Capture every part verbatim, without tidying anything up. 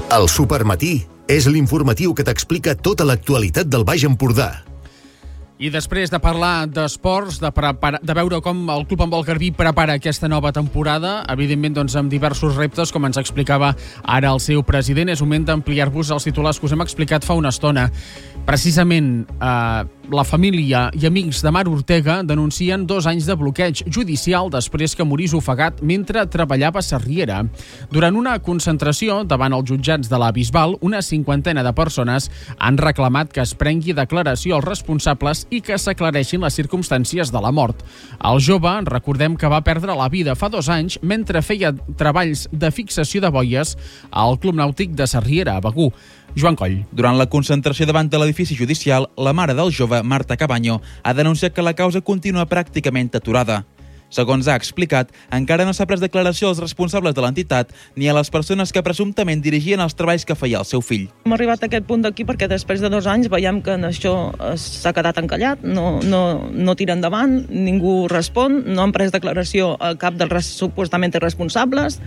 El Supermatí és l'informatiu que t'explica tota l'actualitat del Baix Empordà. I després de parlar d'esports, de, prepara, de veure com el Club Handbol Garbí prepara aquesta nova temporada, evidentment doncs, amb diversos reptes, com ens explicava ara el seu president, és moment d'ampliar-vos els titulars que us hem explicat fa una estona. Precisament, eh, la família i amics de Mar Ortega denuncien dos anys de bloqueig judicial després que morís ofegat mentre treballava a Sarriera. Durant una concentració davant els jutjats de la Bisbal, una cinquantena de persones han reclamat que es prengui declaració als responsables i que s'aclareixin les circumstàncies de la mort. El jove, recordem que va perdre la vida fa dos anys mentre feia treballs de fixació de boies al Club Nàutic de Sarriera, a Begur. Joan Coll. Durant la concentració davant de l'edifici judicial, la mare del jove, Marta Cabaño, ha denunciat que la causa continua pràcticament aturada. Segons ha explicat, encara no s'ha pres declaració als responsables de l'entitat ni a les persones que presumptament dirigien els treballs que feia el seu fill. Hem arribat a aquest punt d'aquí perquè després de dos anys veiem que això s'ha quedat encallat, no, no, no tira endavant, ningú respon, no han pres declaració a cap dels supostament responsables,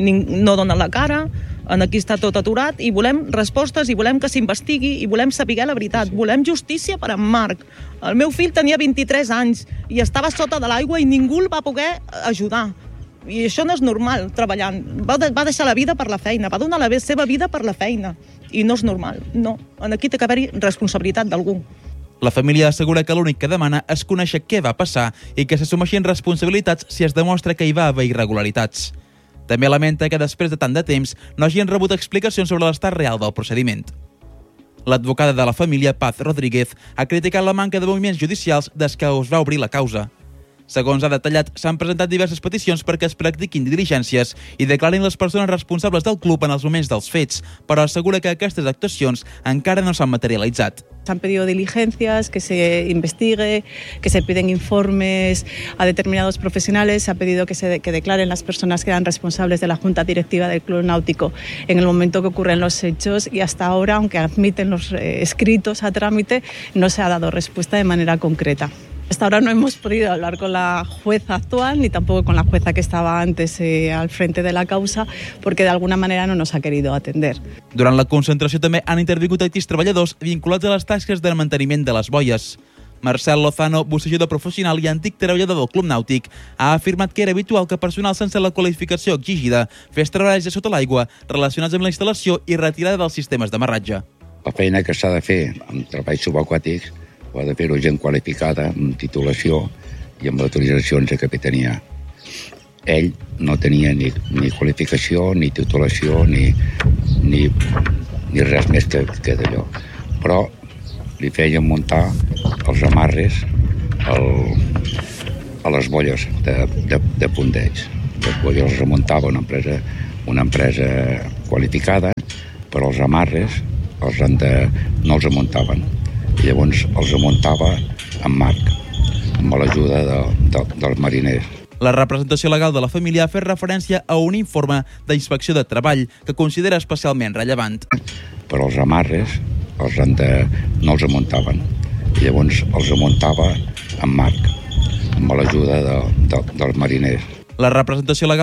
no donen la cara. Aquí està tot aturat i volem respostes i volem que s'investigui i volem saber la veritat. Volem justícia per en Marc. El meu fill tenia vint-i-tres anys i estava sota de l'aigua i ningú el va poder ajudar. I això no és normal, treballant. Va, de, va deixar la vida per la feina, va donar la seva vida per la feina. I no és normal, no. Aquí té que haver-hi responsabilitat d'algú. La família assegura que l'únic que demana és conèixer què va passar i que s'assumeixin responsabilitats si es demostra que hi va haver irregularitats. També lamenta que després de tant de temps no hagin rebut explicacions sobre l'estat real del procediment. L'advocada de la família, Paz Rodríguez, ha criticat la manca de moviments judicials des que es va obrir la causa. Segons ha detallat, s'han presentat diverses peticions perquè es practiquin diligències i declarin les persones responsables del club en els moments dels fets, però assegura que aquestes actuacions encara no s'han materialitzat. Se han pedido diligencias, que se investigue, que se piden informes a determinados profesionales, se ha pedido que se que declaren las personas que eran responsables de la Junta Directiva del Club Náutico en el momento que ocurren los hechos y hasta ahora, aunque admiten los eh, escritos a trámite, no se ha dado respuesta de manera concreta. Hasta ahora no hemos podido hablar con la jueza actual ni tampoco con la jueza que estaba antes eh, al frente de la causa porque de alguna manera no nos ha querido atender. Durant la concentració també han intervingut altres treballadors vinculats a les tasques de manteniment de les boies. Marcel Lozano, bussejador professional i antic treballador del Club Nàutic, ha afirmat que era habitual que personal sense la qualificació exigida fes treballs de sota l'aigua relacionats amb la instal·lació i retirada dels sistemes d'amarratge. La feina que s'ha de fer amb treballs subaquàtics ho ha de fer-ho gent qualificada, amb titulació i amb autoritzacions de capitania. Ell no tenia ni, ni qualificació, ni titulació, ni, ni, ni res més que, que d'allò. Però li feien muntar els amarres el, a les bolles de, de, de punteig. Les bolles les remuntava una empresa, una empresa qualificada, però els amarres els de, no els muntaven. I llavors els amuntava en Marc, amb l'ajuda de, de, dels mariners. La representació legal de la família ha fet referència a un informe d'inspecció de treball que considera especialment rellevant. Però els amarres els de, no els amuntaven. I llavors els amuntava en Marc, amb l'ajuda de, de, dels mariners. La representació legal